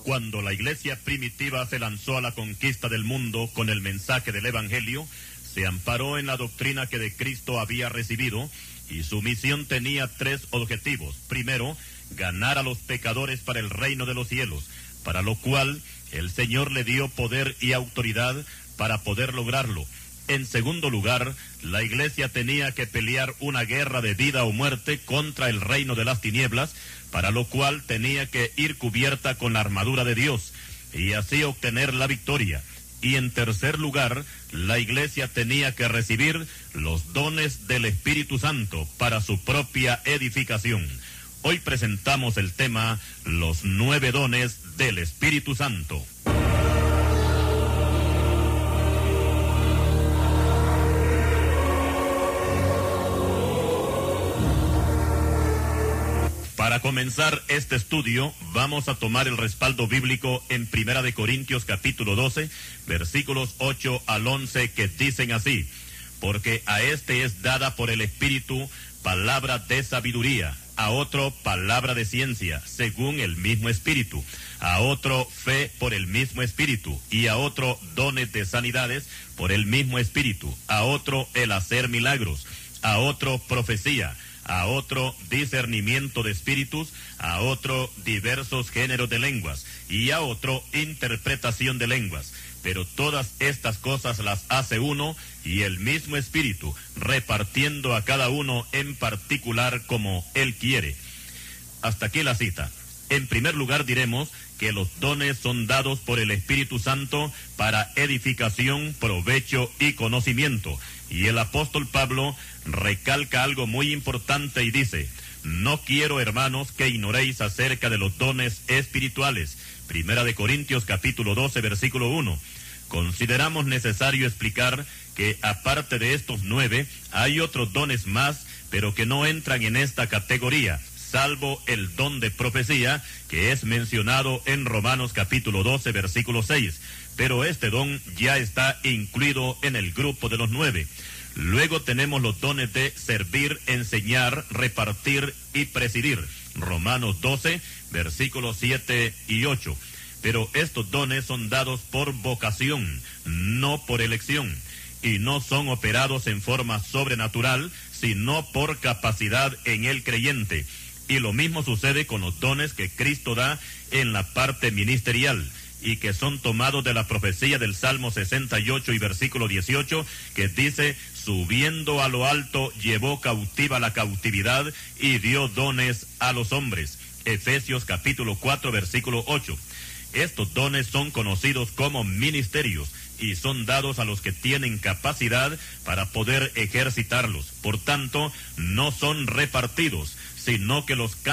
Cuando la iglesia primitiva se lanzó a la conquista del mundo con el mensaje del Evangelio, se amparó en la doctrina que de Cristo había recibido, y su misión tenía 3 objetivos. Primero, ganar a los pecadores para el reino de los cielos, para lo cual el Señor le dio poder y autoridad para poder lograrlo. En segundo lugar, la iglesia tenía que pelear una guerra de vida o muerte contra el reino de las tinieblas, para lo cual tenía que ir cubierta con la armadura de Dios, y así obtener la victoria. Y en tercer lugar, la iglesia tenía que recibir los dones del Espíritu Santo para su propia edificación. Hoy presentamos el tema, los 9 dones del Espíritu Santo. Para comenzar este estudio, vamos a tomar el respaldo bíblico en 1 Corintios capítulo 12, versículos 8 al 11, que dicen así: porque a este es dada por el Espíritu palabra de sabiduría, a otro palabra de ciencia, según el mismo Espíritu, a otro fe por el mismo Espíritu, y a otro dones de sanidades por el mismo Espíritu, a otro el hacer milagros, a otro profecía, a otro discernimiento de espíritus, a otro diversos géneros de lenguas, y a otro interpretación de lenguas. Pero todas estas cosas las hace uno y el mismo Espíritu, repartiendo a cada uno en particular como Él quiere. Hasta aquí la cita. En primer lugar diremos que los dones son dados por el Espíritu Santo para edificación, provecho y conocimiento. Y el apóstol Pablo recalca algo muy importante y dice: no quiero, hermanos, que ignoréis acerca de los dones espirituales. 1 Corintios capítulo 12, versículo 1. Consideramos necesario explicar que aparte de estos 9, hay otros dones más, pero que no entran en esta categoría, salvo el don de profecía, que es mencionado en Romanos capítulo 12, versículo 6. Pero este don ya está incluido en el grupo de los 9. Luego tenemos los dones de servir, enseñar, repartir y presidir. Romanos 12, versículos 7 y 8. Pero estos dones son dados por vocación, no por elección, y no son operados en forma sobrenatural, sino por capacidad en el creyente. Y lo mismo sucede con los dones que Cristo da en la parte ministerial, y que son tomados de la profecía del Salmo 68 y versículo 18, que dice: subiendo a lo alto, llevó cautiva la cautividad y dio dones a los hombres. Efesios capítulo 4, versículo 8. Estos dones son conocidos como ministerios y son dados a los que tienen capacidad para poder ejercitarlos. Por tanto, no son repartidos, sino que los